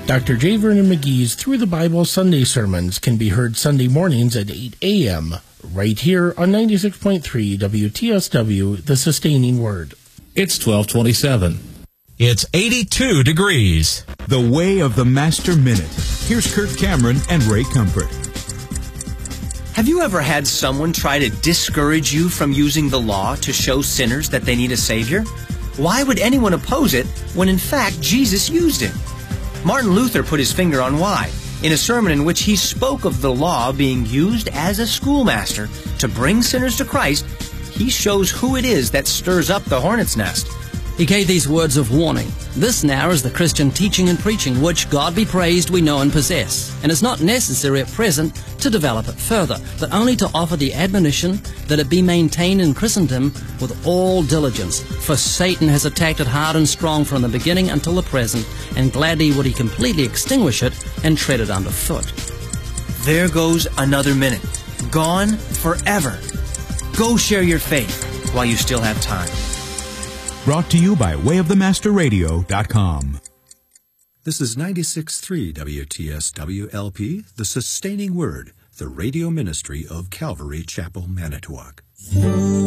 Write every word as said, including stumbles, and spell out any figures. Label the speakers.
Speaker 1: Doctor J. Vernon McGee's Through the Bible Sunday Sermons can be heard Sunday mornings at eight a.m. right here on ninety-six point three W T S W, The Sustaining Word.
Speaker 2: It's twelve twenty-seven.
Speaker 3: It's eighty-two degrees.
Speaker 4: The Way of the Master Minute. Here's Kurt Cameron and Ray Comfort.
Speaker 5: Have you ever had someone try to discourage you from using the law to show sinners that they need a Savior? Why would anyone oppose it when in fact Jesus used it? Martin Luther put his finger on why in a sermon in which he spoke of the law being used as a schoolmaster to bring sinners to Christ. He shows who it is that stirs up the hornet's nest.
Speaker 6: He gave these words of warning. This now is the Christian teaching and preaching which, God be praised, we know and possess. And it's not necessary at present to develop it further, but only to offer the admonition that it be maintained in Christendom with all diligence. For Satan has attacked it hard and strong from the beginning until the present, and gladly would he completely extinguish it and tread it underfoot.
Speaker 5: There goes another minute. Gone forever. Go share your faith while you still have time.
Speaker 4: Brought to you by way of the master radio dot com.
Speaker 7: This is ninety-six point three W T S W L P, The Sustaining Word, the radio ministry of Calvary Chapel, Manitowoc.